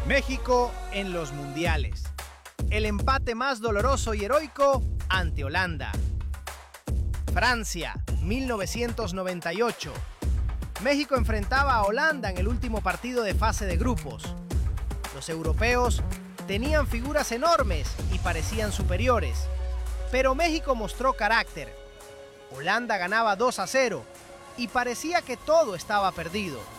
México en los mundiales. El empate más doloroso y heroico ante Holanda. Francia, 1998. México enfrentaba a Holanda en el último partido de fase de grupos. Los europeos tenían figuras enormes y parecían superiores, pero México mostró carácter. Holanda ganaba 2-0 y parecía que todo estaba perdido.